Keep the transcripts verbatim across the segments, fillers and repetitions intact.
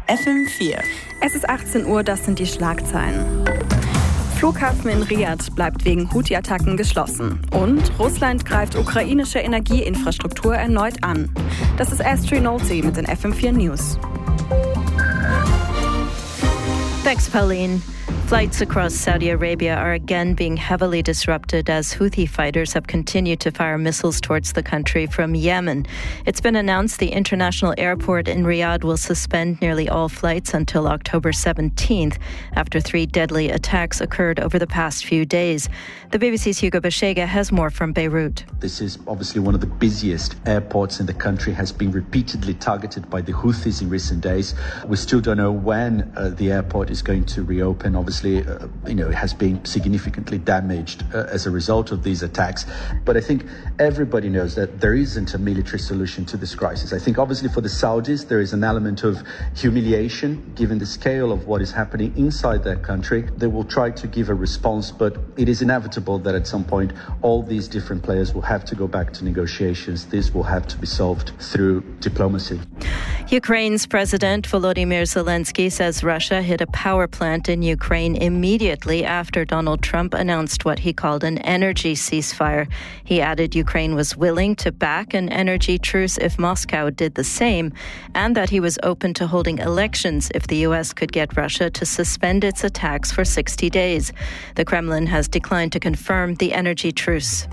F M vier. Es ist achtzehn Uhr, das sind die Schlagzeilen. Flughafen in Riad bleibt wegen Houthi-Attacken geschlossen. Und Russland greift ukrainische Energieinfrastruktur erneut an. Das ist Astrid Nolte mit den F M vier News. Thanks, Pauline. Flights across Saudi Arabia are again being heavily disrupted as Houthi fighters have continued to fire missiles towards the country from Yemen. It's been announced the international airport in Riyadh will suspend nearly all flights until October seventeenth after three deadly attacks occurred over the past few days. The B B C's Hugo Bashega has more from Beirut. This is obviously one of the busiest airports in the country, has been repeatedly targeted by the Houthis in recent days. We still don't know when uh, the airport is going to reopen. Obviously, uh, you know, it has been significantly damaged uh, as a result of these attacks. But I think everybody knows that there isn't a military solution to this crisis. I think obviously for the Saudis, there is an element of humiliation given the scale of what is happening inside their country. They will try to give a response, but it is inevitable that at some point all these different players will have to go back to negotiations. This will have to be solved through diplomacy. Ukraine's President Volodymyr Zelensky says Russia hit a power plant in Ukraine immediately after Donald Trump announced what he called an energy ceasefire. He added Ukraine was willing to back an energy truce if Moscow did the same, and that he was open to holding elections if the U S could get Russia to suspend its attacks for sixty days. The Kremlin has declined to confirm the energy truce.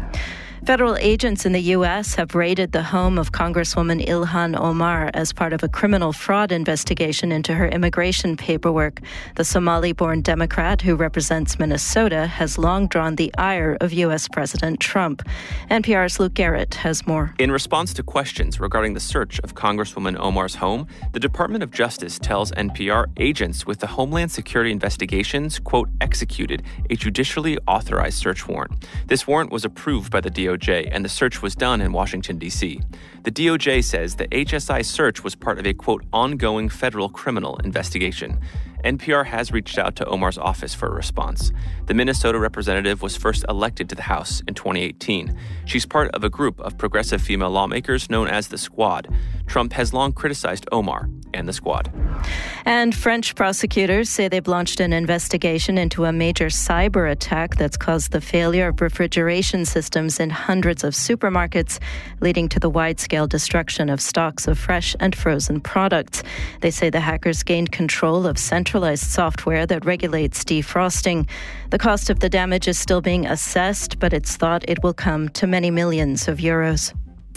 Federal agents in the U S have raided the home of Congresswoman Ilhan Omar as part of a criminal fraud investigation into her immigration paperwork. The Somali-born Democrat who represents Minnesota has long drawn the ire of U S President Trump. N P R's Luke Garrett has more. In response to questions regarding the search of Congresswoman Omar's home, the Department of Justice tells N P R agents with the Homeland Security investigations, quote, executed a judicially authorized search warrant. This warrant was approved by the D O J, and the search was done in Washington, D C. The D O J says the H S I search was part of a, quote, ongoing federal criminal investigation. N P R has reached out to Omar's office for a response. The Minnesota representative was first elected to the House in twenty eighteen. She's part of a group of progressive female lawmakers known as the Squad. Trump has long criticized Omar and the Squad. And French prosecutors say they've launched an investigation into a major cyber attack that's caused the failure of refrigeration systems in hundreds of supermarkets, leading to the wide-scale destruction of stocks of fresh and frozen products. They say the hackers gained control of centralized software that regulates defrosting. The cost of the damage is still being assessed, but it's thought it will come to many millions of euros.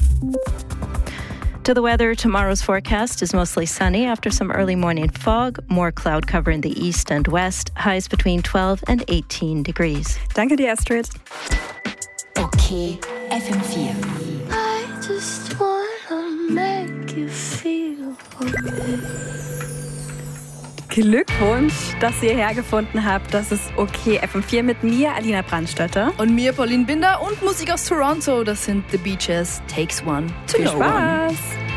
To the weather, tomorrow's forecast is mostly sunny after some early morning fog, more cloud cover in the east and west, highs between twelve and eighteen degrees. Danke dir, Astrid. Okay, F M vier. I just wanna make you feel okay. Glückwunsch, dass ihr hergefunden habt. Das ist okay. F M vier mit mir, Alina Brandstötter. Und mir, Pauline Binder. Und Musik aus Toronto. Das sind The Beaches. Takes One to Viel Know One. Spaß.